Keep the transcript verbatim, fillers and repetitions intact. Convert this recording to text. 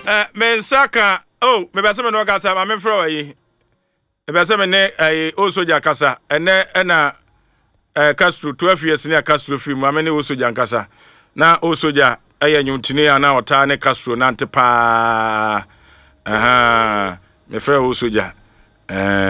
Eh, me saka. Oh, me bese me no kasa, ma me fro yi. Me bese me ne eh o soja kasa. Ene na eh Castro twelve years ne Castro film, ma me ne o soja kasa. Na o soja eye nyuntini ana ota ne Castro na nte pa. Aha, me fro o soja. Eh